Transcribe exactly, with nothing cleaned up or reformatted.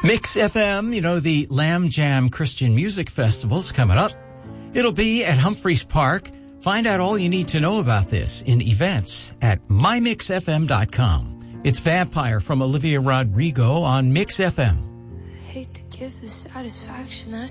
Mix F M, you know, the Lamb Jam Christian Music Festival's coming up. It'll be at Humphreys Park. Find out all you need to know about this in events at my mix f m dot com. It's Vampire from Olivia Rodrigo on Mix F M. I hate to give the satisfaction I